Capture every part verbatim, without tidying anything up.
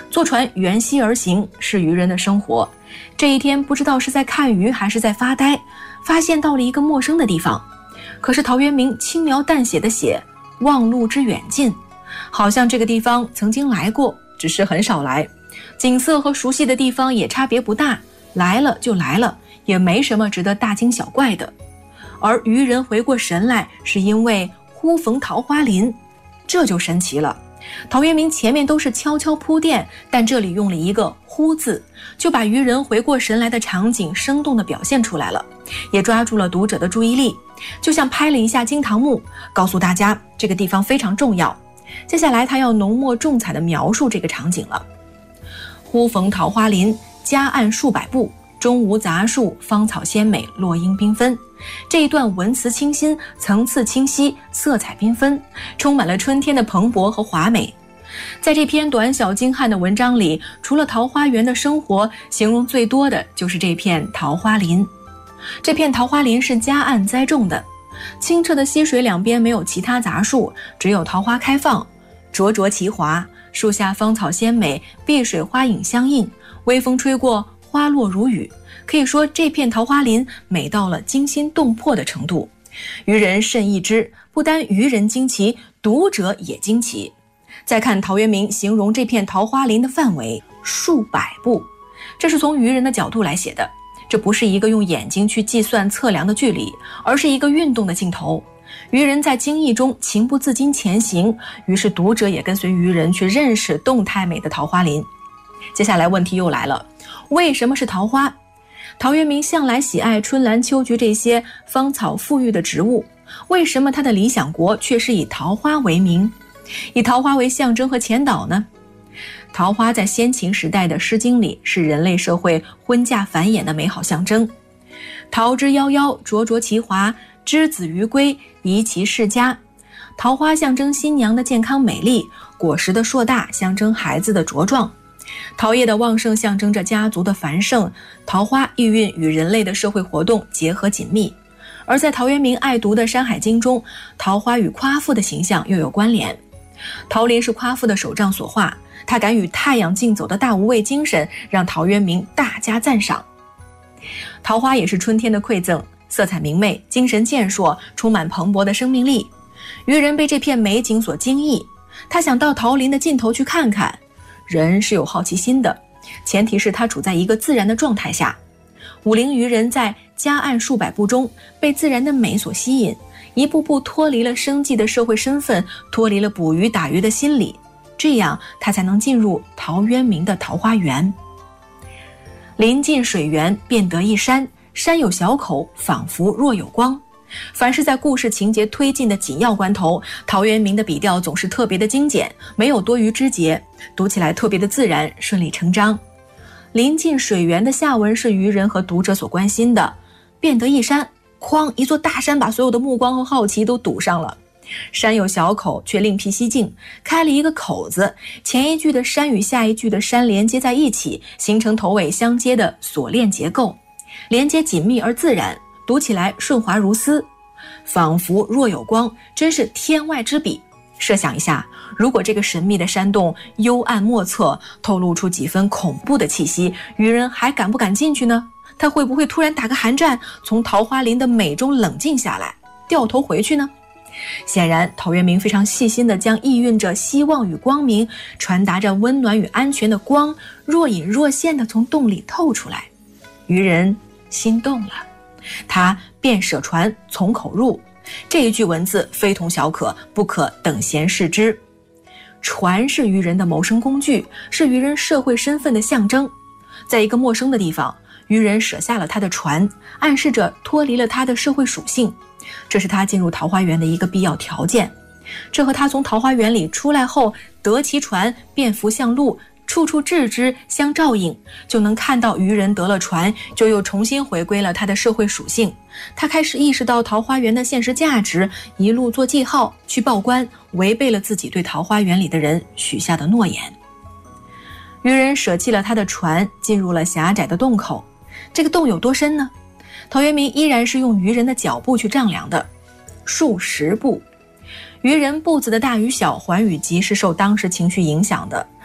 坐船沿溪而行是渔人的生活。这一天不知道是在看鱼还是在发呆，发现到了一个陌生的地方。可是陶渊明轻描淡写地写望路之远近，好像这个地方曾经来过，只是很少来，景色和熟悉的地方也差别不大，来了就来了，也没什么值得大惊小怪的。而渔人回过神来，是因为忽逢桃花林，这就神奇了。陶渊明前面都是悄悄铺垫，但这里用了一个忽字，就把渔人回过神来的场景生动地表现出来了，也抓住了读者的注意力，就像拍了一下惊堂木，告诉大家这个地方非常重要。接下来他要浓墨重彩地描述这个场景了。忽逢桃花林，夹岸数百步，中无杂树，芳草鲜美，落英缤纷。这一段文词清新，层次清晰，色彩缤纷，充满了春天的蓬勃和华美。在这篇短小精悍的文章里，除了桃花源的生活，形容最多的就是这片桃花林。这片桃花林是夹岸栽种的，清澈的溪水两边没有其他杂树，只有桃花开放，灼灼其华，树下芳草鲜美，碧水花影相映，微风吹过，花落如雨。可以说这片桃花林美到了惊心动魄的程度，渔人甚异之，不单渔人惊奇，读者也惊奇。再看陶渊明形容这片桃花林的范围数百步，这是从渔人的角度来写的，这不是一个用眼睛去计算测量的距离，而是一个运动的镜头。渔人在惊异中情不自禁前行，于是读者也跟随渔人去认识动态美的桃花林。接下来问题又来了，为什么是桃花？陶渊明向来喜爱春兰秋菊这些芳草馥郁的植物，为什么他的理想国却是以桃花为名，以桃花为象征和前导呢？桃花在先秦时代的《诗经》里是人类社会婚嫁繁衍的美好象征。桃之夭夭，灼灼其华，之子于归，宜其室家。桃花象征新娘的健康美丽，果实的硕大象征孩子的茁壮。桃叶的旺盛象征着家族的繁盛，桃花意蕴与人类的社会活动结合紧密。而在陶渊明爱读的《山海经》中，桃花与夸父的形象又有关联。桃林是夸父的手杖所化，他敢与太阳竞走的大无畏精神让陶渊明大加赞赏。桃花也是春天的馈赠，色彩明媚，精神健硕，充满蓬勃的生命力。渔人被这片美景所惊异，他想到桃林的尽头去看看。人是有好奇心的，前提是他处在一个自然的状态下。武陵渔人在夹岸数百步中被自然的美所吸引，一步步脱离了生计的社会身份，脱离了捕鱼打鱼的心理，这样他才能进入陶渊明的桃花源。临近水源，便得一山，山有小口，仿佛若有光。凡是在故事情节推进的紧要关头，陶渊明的笔调总是特别的精简，没有多余枝节，读起来特别的自然，顺理成章。临近水源的下文是渔人和读者所关心的，便得一山，哐，一座大山把所有的目光和好奇都堵上了。山有小口，却另辟蹊径，开了一个口子，前一句的山与下一句的山连接在一起，形成头尾相接的锁链结构，连接紧密而自然，读起来顺滑如丝，仿佛若有光，真是天外之笔。设想一下，如果这个神秘的山洞幽暗莫测，透露出几分恐怖的气息，渔人还敢不敢进去呢？他会不会突然打个寒战，从桃花林的美中冷静下来，掉头回去呢？显然陶渊明非常细心地将意蕴着希望与光明，传达着温暖与安全的光若隐若现地从洞里透出来。渔人心动了，他便舍船从口入。这一句文字非同小可，不可等闲视之。船是渔人的谋生工具，是渔人社会身份的象征。在一个陌生的地方，渔人舍下了他的船，暗示着脱离了他的社会属性，这是他进入桃花源的一个必要条件。这和他从桃花源里出来后得其船，便扶向路，处处置之相照应，就能看到渔人得了船，就又重新回归了他的社会属性。他开始意识到桃花源的现实价值，一路做记号去报官，违背了自己对桃花源里的人许下的诺言。渔人舍弃了他的船，进入了狭窄的洞口。这个洞有多深呢？陶渊明依然是用渔人的脚步去丈量的，数十步。渔人步子的大与小，缓与急是受当时情绪影响的。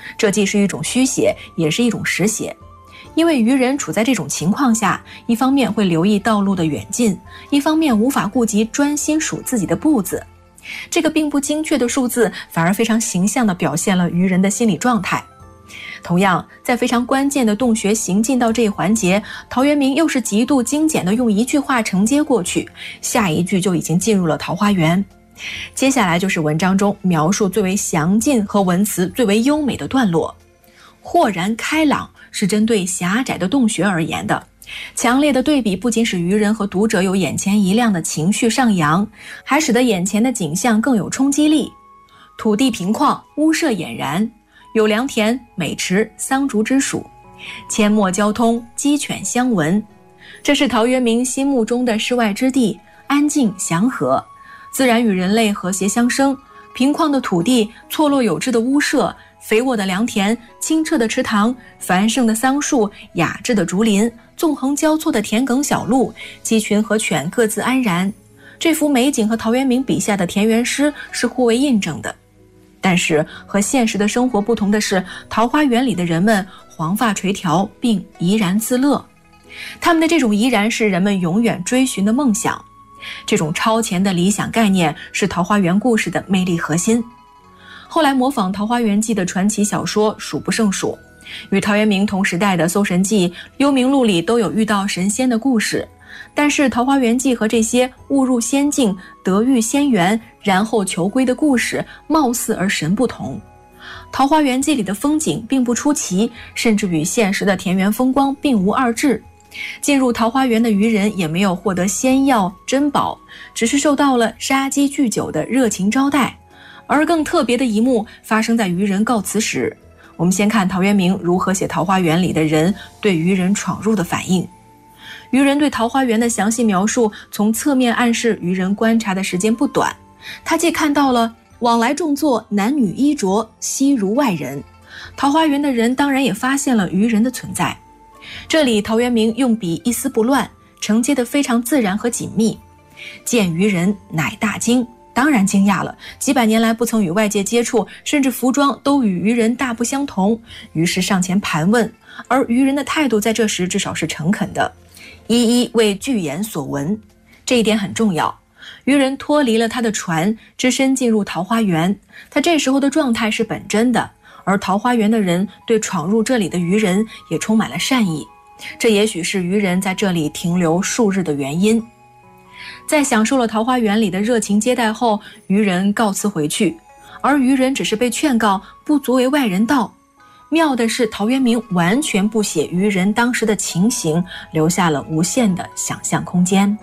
这既是一种虚写，也是一种实写。因为渔人处在这种情况下，一方面会留意道路的远近，一方面无法顾及专心数自己的步子。这个并不精确的数字，反而非常形象地表现了渔人的心理状态。同样，在非常关键的洞穴行进到这一环节，陶渊明又是极度精简地用一句话承接过去，下一句就已经进入了桃花源。接下来就是文章中描述最为详尽和文辞最为优美的段落。豁然开朗是针对狭窄的洞穴而言的，强烈的对比不仅使渔人和读者有眼前一亮的情绪上扬，还使得眼前的景象更有冲击力。土地平旷，屋舍俨然，有良田、美池、桑竹之属，阡陌交通，鸡犬相闻。这是陶渊明心目中的世外之地，安静祥和，自然与人类和谐相生。平旷的土地，错落有致的屋舍，肥沃的良田，清澈的池塘，繁盛的桑树，雅致的竹林，纵横交错的田埂小路，鸡群和犬各自安然。这幅美景和陶渊明笔下的田园诗是互为印证的。但是和现实的生活不同的是，桃花源里的人们黄发垂髫，并怡然自乐。他们的这种怡然是人们永远追寻的梦想。这种超前的理想概念是桃花源故事的魅力核心。后来模仿《桃花源记》的传奇小说数不胜数，与陶渊明同时代的《搜神记》《幽冥录》里都有遇到神仙的故事。但是《桃花源记》和这些误入仙境、得遇仙缘，然后求归的故事貌似而神不同。《桃花源记》里的风景并不出奇，甚至与现实的田园风光并无二致。进入桃花源的渔人也没有获得仙药珍宝，只是受到了杀鸡拒酒的热情招待。而更特别的一幕发生在渔人告辞时。我们先看陶渊明如何写桃花源里的人对渔人闯入的反应。渔人对桃花源的详细描述，从侧面暗示渔人观察的时间不短。他既看到了往来种作，男女衣着，悉如外人。桃花源的人当然也发现了渔人的存在。这里陶渊明用笔一丝不乱，承接得非常自然和紧密。见渔人乃大惊，当然惊讶了，几百年来不曾与外界接触，甚至服装都与渔人大不相同，于是上前盘问。而渔人的态度在这时至少是诚恳的，一一为具言所闻。这一点很重要。渔人脱离了他的船，只身进入桃花源，他这时候的状态是本真的，而桃花源的人对闯入这里的渔人也充满了善意，这也许是渔人在这里停留数日的原因。在享受了桃花源里的热情接待后，渔人告辞回去，而渔人只是被劝告不足为外人道。妙的是，陶渊明完全不写渔人当时的情形，留下了无限的想象空间。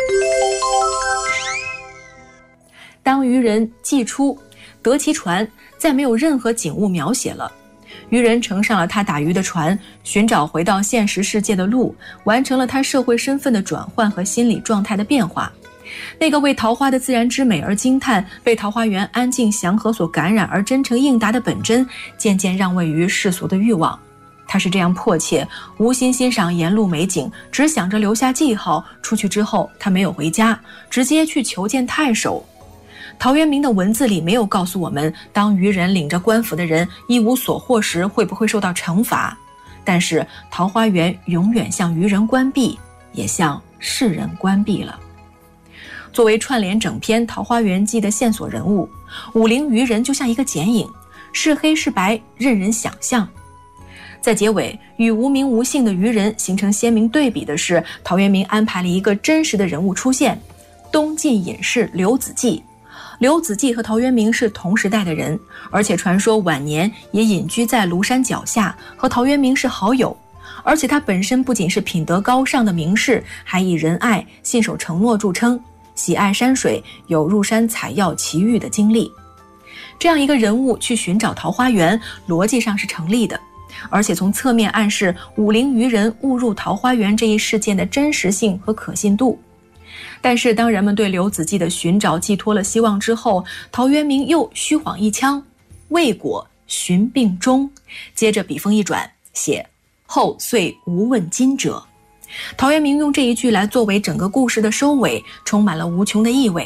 当渔人寄出，得其船，再没有任何景物描写了。渔人乘上了他打鱼的船，寻找回到现实世界的路，完成了他社会身份的转换和心理状态的变化。那个为桃花的自然之美而惊叹，被桃花源安静祥和所感染而真诚应答的本真，渐渐让位于世俗的欲望。他是这样迫切，无心欣赏沿路美景，只想着留下记号。出去之后，他没有回家，直接去求见太守。陶渊明的文字里没有告诉我们，当渔人领着官府的人一无所获时会不会受到惩罚，但是桃花源永远向渔人关闭，也向世人关闭了。作为串联整篇《桃花源记》的线索人物，武陵渔人就像一个剪影，是黑是白任人想象。在结尾，与无名无姓的渔人形成鲜明对比的是，陶渊明安排了一个真实的人物出现，东晋隐士刘子骥。刘子骥和陶渊明是同时代的人，而且传说晚年也隐居在庐山脚下，和陶渊明是好友。而且他本身不仅是品德高尚的名士，还以仁爱、信守承诺著称，喜爱山水，有入山采药奇遇的经历。这样一个人物去寻找桃花源，逻辑上是成立的，而且从侧面暗示武陵渔人误入桃花源这一事件的真实性和可信度。但是当人们对刘子骥的寻找寄托了希望之后，陶渊明又虚晃一枪，未果寻病终，接着笔锋一转，写后遂无问津者。陶渊明用这一句来作为整个故事的收尾，充满了无穷的意味。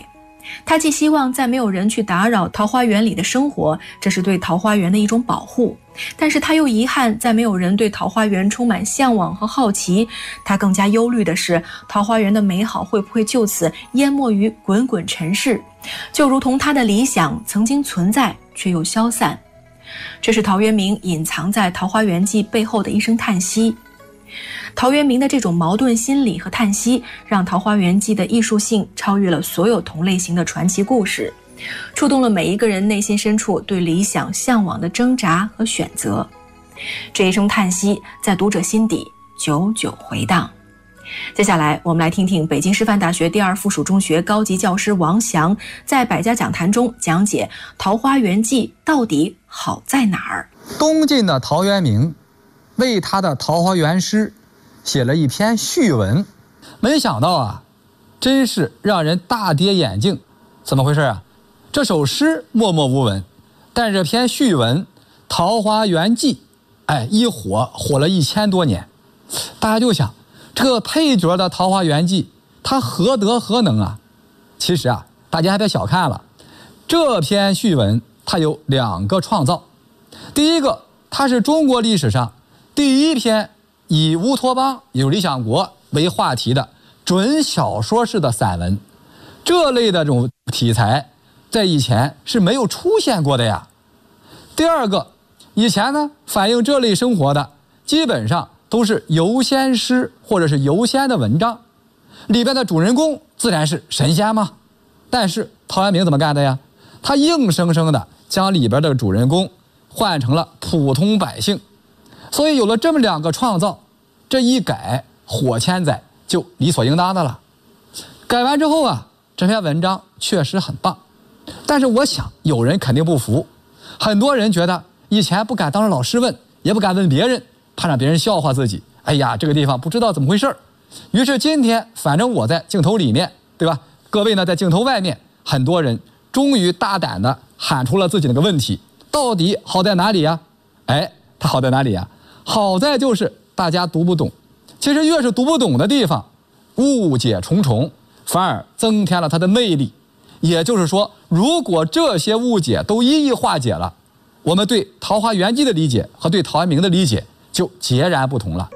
他既希望再没有人去打扰桃花源里的生活，这是对桃花源的一种保护，但是他又遗憾再没有人对桃花源充满向往和好奇。他更加忧虑的是，桃花源的美好会不会就此淹没于滚滚尘世，就如同他的理想曾经存在却又消散。这是陶渊明隐藏在《桃花源记》背后的一声叹息。陶渊明的这种矛盾心理和叹息，让《桃花源记》的艺术性超越了所有同类型的传奇故事，触动了每一个人内心深处对理想向往的挣扎和选择。这一声叹息在读者心底久久回荡。接下来我们来听听北京师范大学第二附属中学高级教师王翔在百家讲坛中讲解《桃花源记》到底好在哪儿。 东晋的陶渊明为他的桃花源诗写了一篇序文，没想到啊，真是让人大跌眼镜。怎么回事啊？这首诗默默无闻，但这篇序文《桃花源记》，哎，一火火了一千多年。大家就想，这个配角的《桃花源记》，他何德何能啊？其实啊，大家还别小看了，这篇序文它有两个创造。第一个，它是中国历史上第一篇以乌托邦，也就是理想国为话题的准小说式的散文。这类的这种题材在以前是没有出现过的呀。第二个，以前呢反映这类生活的基本上都是游仙诗或者是游仙的文章，里边的主人公自然是神仙嘛。但是陶渊明怎么干的呀？他硬生生的将里边的主人公换成了普通百姓。所以有了这么两个创造，这一改火千载就理所应当的了。改完之后啊，这篇文章确实很棒，但是我想有人肯定不服。很多人觉得以前不敢当着老师问，也不敢问别人，怕让别人笑话自己，哎呀这个地方不知道怎么回事。于是今天反正我在镜头里面，对吧，各位呢在镜头外面，很多人终于大胆的喊出了自己那个问题，到底好在哪里呀？哎，它好在哪里呀？好在就是大家读不懂。其实越是读不懂的地方，误解重重，反而增添了它的魅力。也就是说，如果这些误解都一一化解了，我们对《桃花源记》的理解和对陶渊明的理解就截然不同了。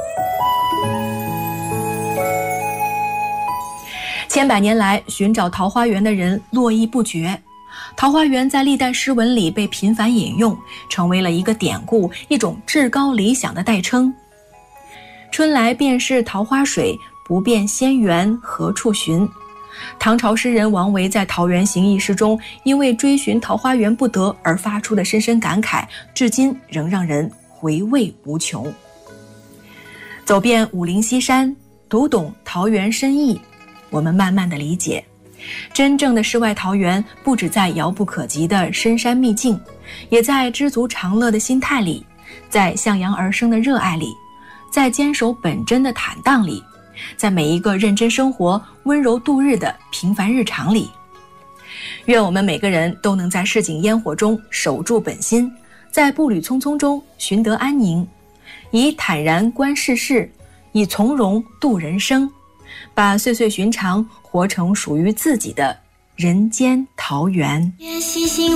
千百年来，寻找桃花源的人络绎不绝。桃花源在历代诗文里被频繁引用，成为了一个典故，一种至高理想的代称。春来便是桃花水，不辨仙源何处寻。唐朝诗人王维在《桃源行》一诗中，因为追寻桃花源不得而发出的深深感慨，至今仍让人回味无穷。走遍武陵西山，读懂桃源深意，我们慢慢的理解，真正的世外桃源不只在遥不可及的深山秘境，也在知足常乐的心态里，在向阳而生的热爱里，在坚守本真的坦荡里，在每一个认真生活、温柔度日的平凡日常里。愿我们每个人都能在市井烟火中守住本心，在步履匆匆中寻得安宁，以坦然观世事，以从容度人生，把岁岁寻常活成属于自己的人间桃源。